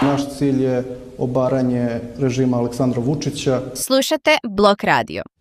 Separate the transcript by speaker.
Speaker 1: Naš cilj je obaranje režima Aleksandra Vučića.
Speaker 2: Slušate Blok radio.